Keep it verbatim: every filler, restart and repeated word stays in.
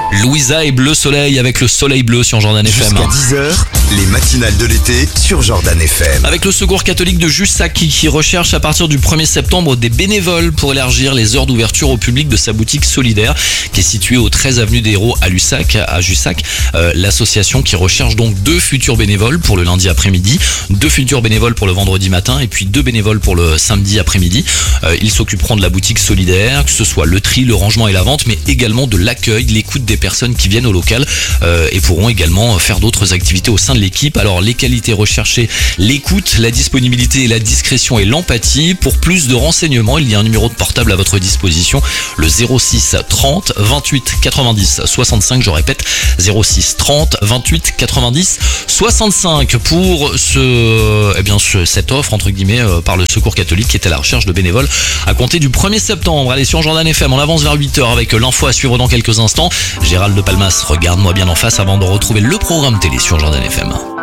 Louisa et Bleu Soleil avec le soleil bleu sur Jordan F M. Jusqu'à dix heures, les matinales de l'été sur Jordan F M. Avec le Secours catholique de Jussac qui recherche à partir du premier septembre des bénévoles pour élargir les heures d'ouverture au public de sa boutique solidaire qui est située au treize avenue des Héros à Lussac, à Jussac. Euh, l'association qui recherche donc deux futurs bénévoles pour le lundi après-midi, deux futurs bénévoles pour le vendredi matin et puis deux bénévoles pour le samedi après-midi. Euh, ils s'occuperont de la boutique solidaire, que ce soit le tri, le rangement et la vente, mais également de l'accueil, l'écoute des personnes qui viennent au local euh, et pourront également faire d'autres activités au sein de l'équipe. Alors les qualités recherchées, l'écoute, la disponibilité, la discrétion et l'empathie. Pour plus de renseignements, il y a un numéro de portable à votre disposition, le zéro six trente vingt-huit quatre-vingt-dix soixante-cinq, je répète zéro six trente vingt-huit quatre-vingt-dix soixante-cinq pour ce, eh bien, ce, cette offre entre guillemets euh, par le Secours catholique qui est à la recherche de bénévoles à compter du premier septembre. Allez, sur Jordan F M, on avance vers huit heures avec l'info à suivre dans quelques instants. Gérald de Palmas, regarde-moi bien en face avant de retrouver le programme télé sur Jordan F M.